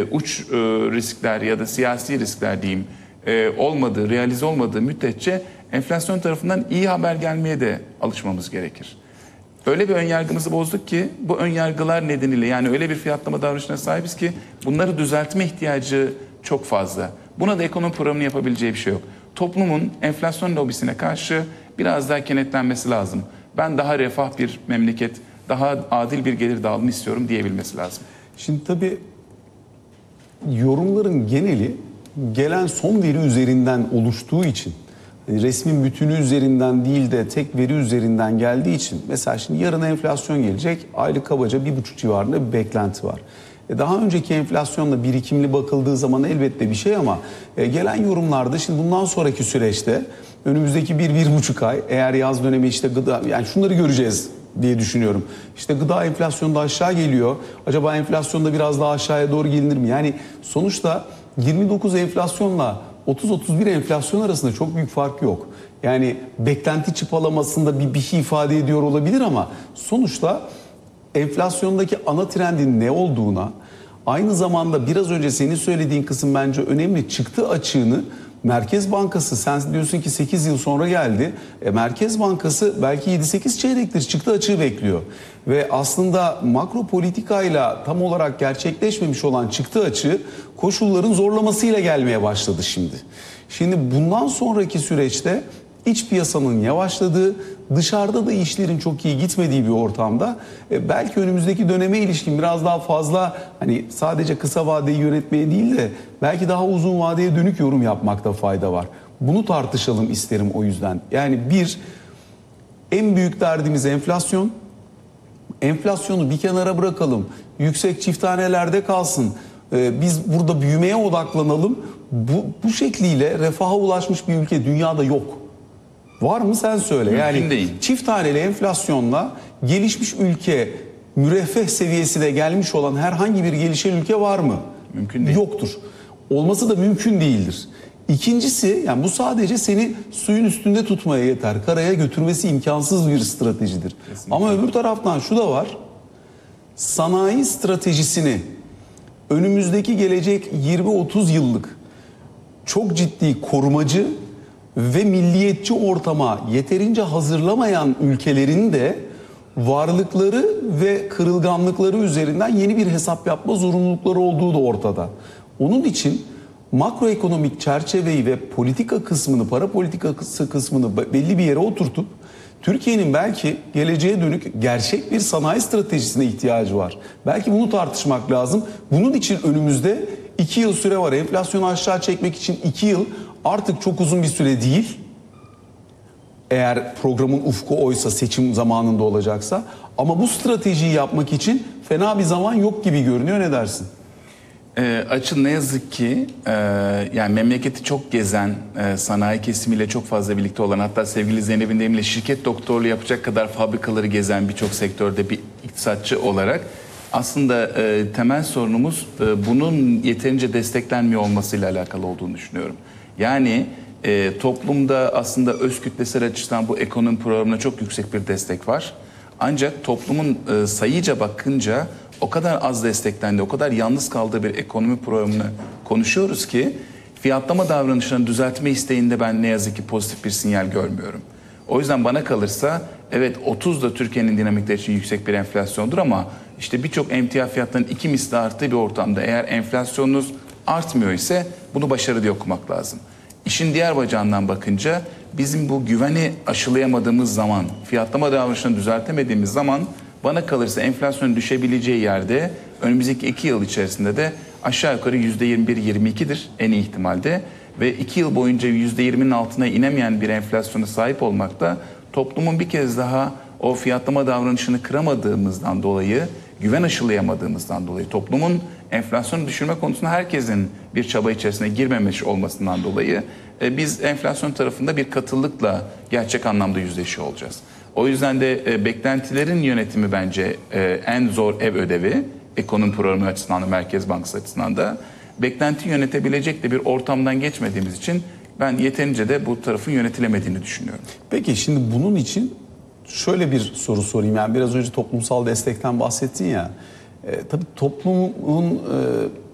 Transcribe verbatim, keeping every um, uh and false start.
uç e, riskler ya da siyasi riskler diyeyim e, olmadığı, realize olmadığı müddetçe enflasyon tarafından iyi haber gelmeye de alışmamız gerekir. Öyle bir önyargımızı bozduk ki bu önyargılar nedeniyle, yani öyle bir fiyatlama davranışına sahibiz ki bunları düzeltme ihtiyacı çok fazla. Buna da ekonomi programının yapabileceği bir şey yok. Toplumun enflasyon lobisine karşı biraz daha kenetlenmesi lazım. Ben daha refah bir memleket, daha adil bir gelir dağılımı istiyorum diyebilmesi lazım. Şimdi tabii yorumların geneli gelen son veri üzerinden oluştuğu için, resmin bütünü üzerinden değil de tek veri üzerinden geldiği için, mesela şimdi yarın enflasyon gelecek, aylık kabaca bir buçuk civarında bir beklenti var. Daha önceki enflasyonla birikimli bakıldığı zaman elbette bir şey, ama gelen yorumlarda şimdi bundan sonraki süreçte önümüzdeki bir, bir buçuk ay, eğer yaz dönemi işte gıda, yani şunları göreceğiz diye düşünüyorum. İşte gıda enflasyonu da aşağı geliyor. Acaba enflasyonda biraz daha aşağıya doğru gelinir mi? Yani sonuçta yirmi dokuz enflasyonla otuz otuz bir enflasyon arasında çok büyük fark yok. Yani beklenti çıpalamasında bir, bir şey ifade ediyor olabilir, ama sonuçta enflasyondaki ana trendin ne olduğuna, aynı zamanda biraz önce senin söylediğin kısım bence önemli, çıktı açığını Merkez Bankası, sen diyorsun ki sekiz yıl sonra geldi. E, Merkez Bankası belki yedi sekiz çeyrektir çıktı açığı bekliyor. Ve aslında makro politikayla tam olarak gerçekleşmemiş olan çıktı açığı koşulların zorlamasıyla gelmeye başladı şimdi. Şimdi bundan sonraki süreçte iç piyasanın yavaşladığı, dışarıda da işlerin çok iyi gitmediği bir ortamda e, belki önümüzdeki döneme ilişkin biraz daha fazla, hani sadece kısa vadeyi yönetmeye değil de belki daha uzun vadeye dönük yorum yapmakta fayda var. Bunu tartışalım isterim o yüzden. Yani bir, en büyük derdimiz enflasyon. Enflasyonu bir kenara bırakalım. Yüksek çift tanelerde kalsın. Ee, biz burada büyümeye odaklanalım. Bu, bu şekliyle refaha ulaşmış bir ülke dünyada yok. Var mı sen söyle. Mümkün yani değil. Çift taneli enflasyonla gelişmiş ülke müreffeh seviyesine gelmiş olan herhangi bir gelişen ülke var mı? Mümkün değil. Yoktur. Olması da mümkün değildir. İkincisi, yani bu sadece seni suyun üstünde tutmaya yeter. Karaya götürmesi imkansız bir stratejidir. Kesinlikle. Ama öbür taraftan şu da var. Sanayi stratejisini önümüzdeki gelecek yirmi otuz yıllık çok ciddi korumacı ve milliyetçi ortama yeterince hazırlamayan ülkelerin de varlıkları ve kırılganlıkları üzerinden yeni bir hesap yapma zorunlulukları olduğu da ortada. Onun için makroekonomik çerçeveyi ve politika kısmını, para politikası kısmını belli bir yere oturtup Türkiye'nin belki geleceğe dönük gerçek bir sanayi stratejisine ihtiyacı var. Belki bunu tartışmak lazım. Bunun için önümüzde iki yıl süre var. Enflasyonu aşağı çekmek için iki yıl artık çok uzun bir süre değil. Eğer programın ufku oysa, seçim zamanında olacaksa. Ama bu stratejiyi yapmak için fena bir zaman yok gibi görünüyor. Ne dersin? E, açın ne yazık ki e, yani memleketi çok gezen, e, sanayi kesimiyle çok fazla birlikte olan, hatta sevgili Zeynep'in deyimiyle şirket doktorluğu yapacak kadar fabrikaları gezen birçok sektörde bir iktisatçı olarak aslında e, temel sorunumuz e, bunun yeterince desteklenmiyor olmasıyla alakalı olduğunu düşünüyorum. Yani e, toplumda aslında öz kütlesel açıdan bu ekonomi programına çok yüksek bir destek var. Ancak toplumun e, sayıca bakınca o kadar az desteklendi, o kadar yalnız kaldığı bir ekonomi programını konuşuyoruz ki fiyatlama davranışlarını düzeltme isteğinde ben ne yazık ki pozitif bir sinyal görmüyorum. O yüzden bana kalırsa evet otuz da Türkiye'nin dinamikleri için yüksek bir enflasyondur, ama işte birçok emtia fiyatlarının iki misli arttığı bir ortamda eğer enflasyonunuz artmıyor ise bunu başarı diye okumak lazım. İşin diğer bacağından bakınca bizim bu güveni aşılayamadığımız zaman, fiyatlama davranışını düzeltemediğimiz zaman bana kalırsa enflasyonun düşebileceği yerde önümüzdeki iki yıl içerisinde de aşağı yukarı yüzde yirmi bir yirmi ikidir en iyi ihtimalde. Ve iki yıl boyunca yüzde yirminin altına inemeyen bir enflasyona sahip olmak da toplumun bir kez daha o fiyatlama davranışını kıramadığımızdan dolayı, güven aşılayamadığımızdan dolayı, toplumun enflasyonu düşürme konusunda herkesin bir çaba içerisine girmemiş olmasından dolayı e, biz enflasyon tarafında bir katılıkla gerçek anlamda yüzleşiyor olacağız. O yüzden de e, beklentilerin yönetimi bence e, en zor ev ödevi, ekonomi programı açısından da, Merkez Bankası açısından da. Beklenti yönetebilecek de bir ortamdan geçmediğimiz için ben yeterince de bu tarafın yönetilemediğini düşünüyorum. Peki şimdi bunun için şöyle bir soru sorayım. Yani biraz önce toplumsal destekten bahsettin ya. E, tabii toplumun e,